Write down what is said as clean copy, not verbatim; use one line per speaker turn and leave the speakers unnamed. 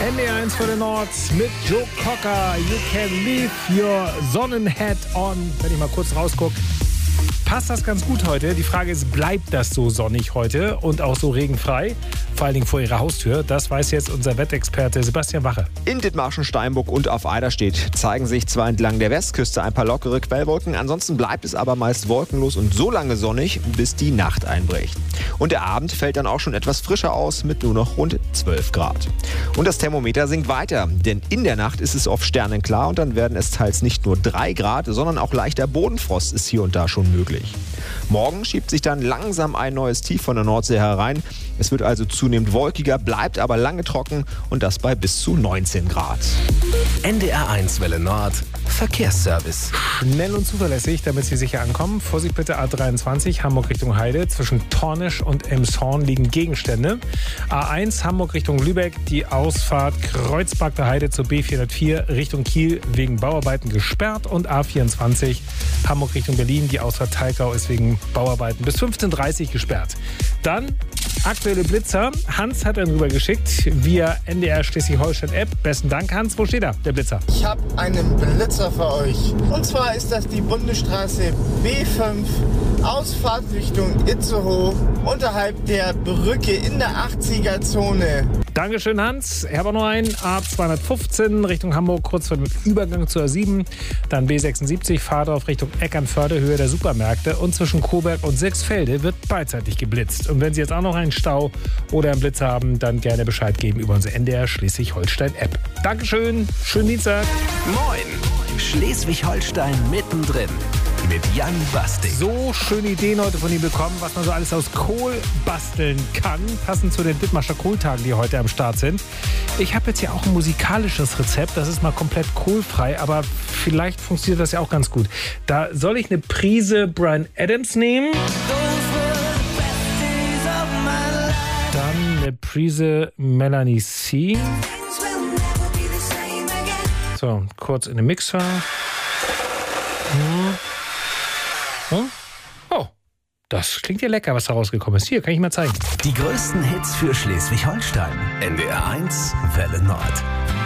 NDR1 für den Nord mit Joe Cocker. You can leave your Sonnenhat on. Wenn ich mal kurz rausgucke, passt das ganz gut heute. Die Frage ist, bleibt das so sonnig heute und auch so regenfrei? Vor allen Dingen vor Ihrer Haustür. Das weiß jetzt unser Wettexperte Sebastian Wache.
In Dithmarschen, Steinburg und auf Eiderstedt zeigen sich zwar entlang der Westküste ein paar lockere Quellwolken, ansonsten bleibt es aber meist wolkenlos und so lange sonnig, bis die Nacht einbricht. Und der Abend fällt dann auch schon etwas frischer aus mit nur noch rund 12 Grad. Und das Thermometer sinkt weiter, denn in der Nacht ist es oft sternenklar und dann werden es teils nicht nur 3 Grad, sondern auch leichter Bodenfrost ist hier und da schon möglich. Morgen schiebt sich dann langsam ein neues Tief von der Nordsee herein. Es wird also zunehmend wolkiger, bleibt aber lange trocken und das bei bis zu 19 Grad.
NDR1 Welle Nord Verkehrsservice.
Schnell und zuverlässig, damit Sie sicher ankommen. Vorsicht bitte A23 Hamburg Richtung Heide. Zwischen Tornisch und Elmshorn liegen Gegenstände. A1 Hamburg Richtung Lübeck. Die Ausfahrt Kreuzberg der Heide zur B404 Richtung Kiel wegen Bauarbeiten gesperrt. Und A24 Hamburg Richtung Berlin. Die Ausfahrt Thalkau ist wegen Bauarbeiten bis 15:30 Uhr gesperrt. Dann aktuelle Blitzer. Hans hat einen rübergeschickt via NDR Schleswig-Holstein-App. Besten Dank, Hans. Wo steht er, der Blitzer?
Ich habe einen Blitzer für euch. Und zwar ist das die Bundesstraße B5, Ausfahrt Richtung Itzehoe, unterhalb der Brücke in der 80er-Zone.
Dankeschön, Hans. Ich habe noch einen. A215 Richtung Hamburg, kurz vor dem Übergang zur A7. Dann B76 Fahrdorf Richtung Eckernförde, Höhe der Supermärkte. Und zwischen Coburg und Sechsfelde wird beidseitig geblitzt. Und wenn Sie jetzt auch noch einen Stau oder einen Blitz haben, dann gerne Bescheid geben über unsere NDR Schleswig-Holstein-App. Dankeschön. Schönen Dienstag.
Moin. Schleswig-Holstein mittendrin. Mit Jan Basting.
So schöne Ideen heute von ihm bekommen, was man so alles aus Kohl basteln kann. Passend zu den Dithmarscher Kohltagen, die heute am Start sind. Ich habe jetzt hier auch ein musikalisches Rezept. Das ist mal komplett kohlfrei, aber vielleicht funktioniert das ja auch ganz gut. Da soll ich eine Prise Bryan Adams nehmen. Dann eine Prise Melanie C. So, kurz in den Mixer. Oh, das klingt ja lecker, was da rausgekommen ist. Hier, kann ich mal zeigen.
Die größten Hits für Schleswig-Holstein. NDR1 Welle Nord.